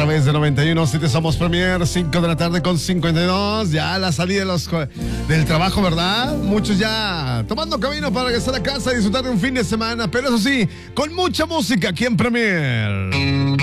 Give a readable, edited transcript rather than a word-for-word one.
través de 91.7 Somos Premier, 5 de la tarde con 52. Ya la salida del trabajo, ¿verdad? Muchos ya tomando camino para regresar a casa y disfrutar de un fin de semana, pero eso sí, con mucha música aquí en Premier.